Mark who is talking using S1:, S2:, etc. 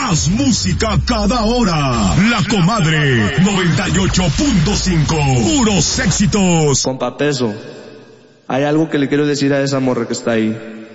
S1: Más música cada hora. La Comadre 98.5. Puros éxitos.
S2: Compa Peso, hay algo que le quiero decir a esa morra que está ahí.